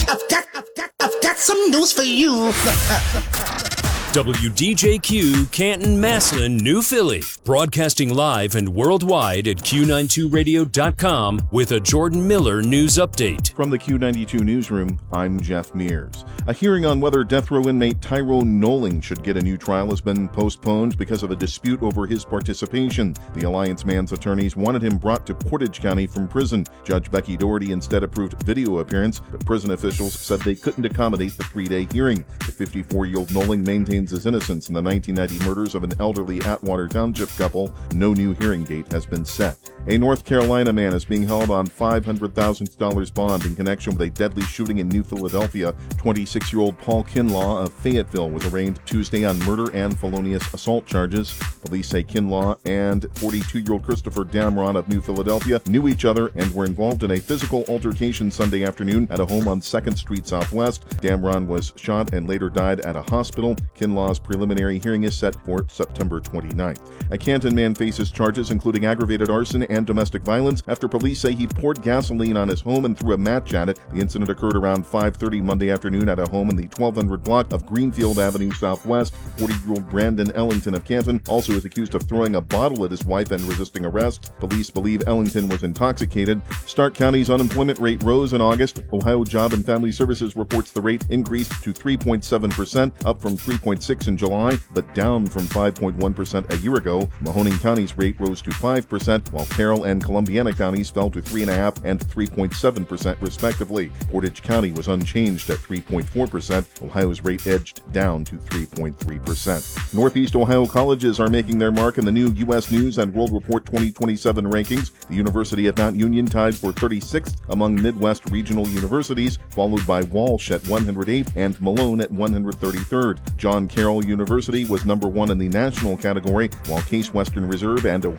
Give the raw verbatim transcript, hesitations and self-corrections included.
I've got, I've got, I've got some news for you. W D J Q, Canton, Massillon, New Philly. Broadcasting live and worldwide at Q ninety-two radio dot com with a Jordan Miller news update. From the Q ninety-two newsroom, I'm Jeff Mears. A hearing on whether death row inmate Tyrone Noling should get a new trial has been postponed because of a dispute over his participation. The Alliance man's attorneys wanted him brought to Portage County from prison. Judge Becky Doherty instead approved video appearance, but prison officials said they couldn't accommodate the three-day hearing. The fifty-four-year-old Noling maintains his innocence in the nineteen ninety murders of an elderly Atwater Township couple. No new hearing date has been set. A North Carolina man is being held on five hundred thousand dollars bond in connection with a deadly shooting in New Philadelphia. twenty-six-year-old Paul Kinlaw of Fayetteville was arraigned Tuesday on murder and felonious assault charges. Police say Kinlaw and forty-two-year-old Christopher Damron of New Philadelphia knew each other and were involved in a physical altercation Sunday afternoon at a home on second Street Southwest. Damron was shot and later died at a hospital. Kinlaw's preliminary hearing is set for September twenty-ninth. A Canton man faces charges including aggravated arson and domestic violence after police say he poured gasoline on his home and threw a match at it. The incident occurred around five thirty Monday afternoon at a home in the twelve hundred block of Greenfield Avenue Southwest. forty-year-old Brandon Ellington of Canton also is accused of throwing a bottle at his wife and resisting arrest. Police believe Ellington was intoxicated. Stark County's unemployment rate rose in August. Ohio Job and Family Services reports the rate increased to three point seven percent, up from three point six in July, but down from five point one percent a year ago. Mahoning County's rate rose to five percent, while Carroll and Columbiana counties fell to three point five and three point seven percent respectively. Portage County was unchanged at three point four percent. Ohio's rate edged down to three point three percent. Northeast Ohio colleges are making their mark in the new U S News and World Report twenty twenty-seven rankings. The University of Mount Union tied for thirty-sixth among Midwest regional universities, followed by Walsh at one hundred eighth and Malone at one hundred thirty-third. John Carroll University was number one in the national category, while Case Western Reserve and